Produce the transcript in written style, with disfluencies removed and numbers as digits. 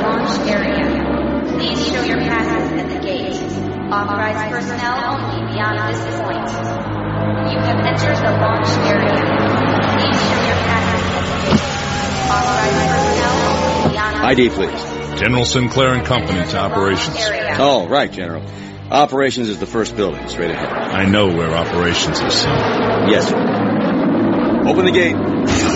launch area. Please show your passes at the gate. Authorized personnel only beyond this point. You have entered the launch area. Please show your passes at the gate. Authorized personnel only beyond this ID, point. please. General Sinclair and Company to operations. Oh, right, General. Operations is the first building, straight ahead. I know where operations is, son. Yes, sir. Open the gate.